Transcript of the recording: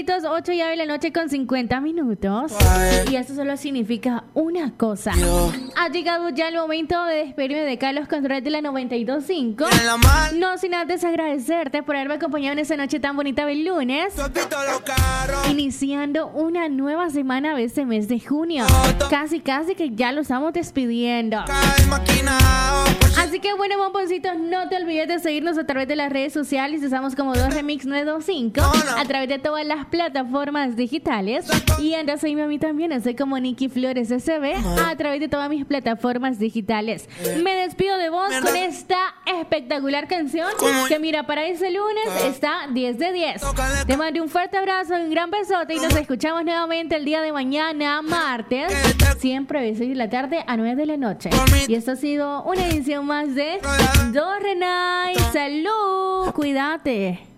bomboncitos, 8 ya de la noche con 50 minutos. Y eso solo significa una cosa. Ha llegado ya el momento de despedirme de Carlos Control de la 92.5. No sin antes agradecerte por haberme acompañado en esta noche tan bonita del lunes. Iniciando una nueva semana de este mes de junio. Casi que ya lo estamos despidiendo. Así que bueno, bomboncitos, no te olvides de seguirnos a través de las redes sociales. Estamos como 2Remix925 a través de todas las plataformas digitales. Y anda a seguirme a mí también. Estoy como Nikki Flores SB a través de todas mis plataformas digitales. Me despido de vos con esta espectacular canción que mira, para ese lunes está 10 de 10. Te mando un fuerte abrazo, un gran besote y nos escuchamos nuevamente el día de mañana, martes, siempre de 6 de la tarde a 9 de la noche. Y esto ha sido una edición más de Do Renai. ¡Salud! Cuídate.